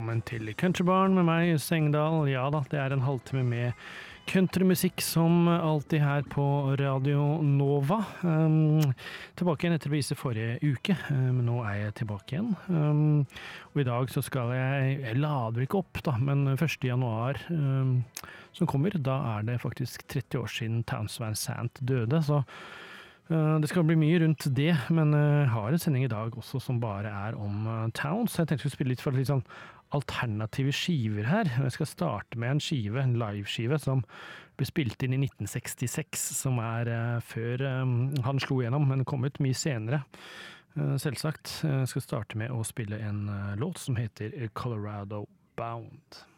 velkommen til Countrybarn med meg, Sengdal. Ja da, det en halvtime med countrymusikk som alltid her på Radio Nova. Tilbake igjen etter å vise forrige uke, men nå jeg tilbake igjen. Og i dag så skal jeg lader ikke opp da, men 1. januar som kommer, da det faktisk 30 år siden Townes Van Sant døde, så det skal bli mye rundt det, men jeg har en sending i dag også som bare om Townes, så jeg tenkte å spille litt for litt sånn alternative skiver her. Jeg skal starte med en skive, en live-skive, som ble spilt inn i 1966, som før han slo gjennom, men kom ut mye senere. Selvsagt. Jeg skal starte med å spille en låt som heter Colorado Bound.